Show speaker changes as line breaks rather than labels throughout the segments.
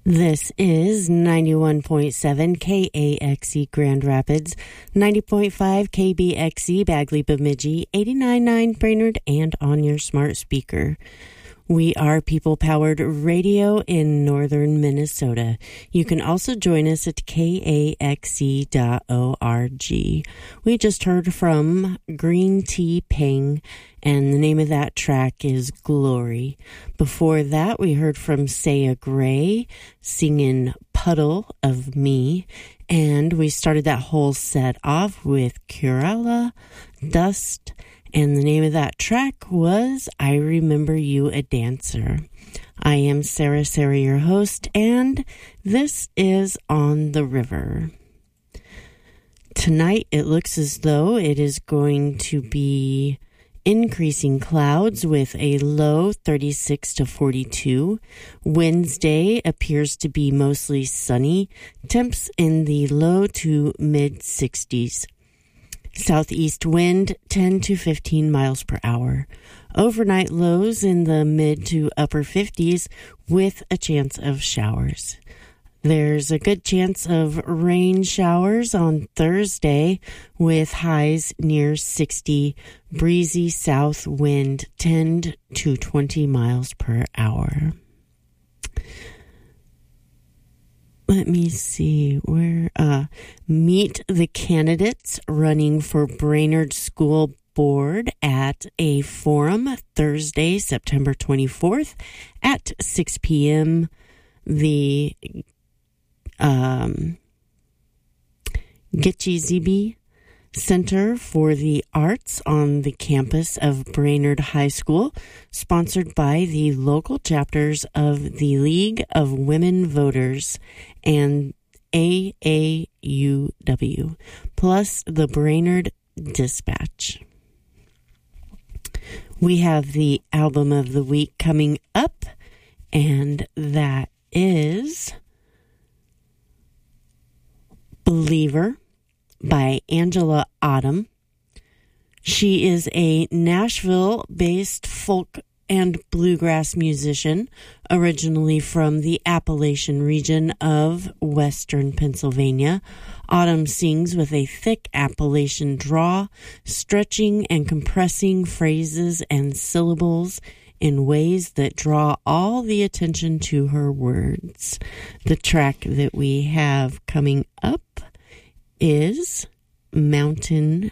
This is 91.7 KAXE Grand Rapids, 90.5 KBXE Bagley Bemidji, 89.9 Brainerd, and on your smart speaker. We are people-powered radio in northern Minnesota. You can also join us at kaxe.org. We just heard from Green Tea Ping, and the name of that track is Glory. Before that, we heard from Saya Gray singing Puddle of Me, and we started that whole set off with Curella, Dust, and the name of that track was I Remember You a Dancer. I am Sarah, your host, and this is On the River. Tonight, it looks as though it is going to be increasing clouds with a low 36 to 42. Wednesday appears to be mostly sunny, temps in the low to mid 60s. Southeast wind 10 to 15 miles per hour. Overnight lows in the mid to upper 50s with a chance of showers. There's a good chance of rain showers on Thursday with highs near 60, breezy south wind 10 to 20 miles per hour. Let me see where, meet the candidates running for Brainerd School Board at a forum Thursday, September 24th at 6 p.m. The Gitche Center for the Arts on the campus of Brainerd High School, sponsored by the local chapters of the League of Women Voters and AAUW, plus the Brainerd Dispatch. We have the album of the week coming up, and that is Believer by Angela Autumn. She is a Nashville-based folk and bluegrass musician, originally from the Appalachian region of western Pennsylvania. Autumn sings with a thick Appalachian drawl, stretching and compressing phrases and syllables in ways that draw all the attention to her words. The track that we have coming up is Mountain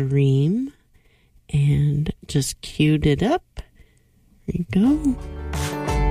Stream, and just queued it up. There you go.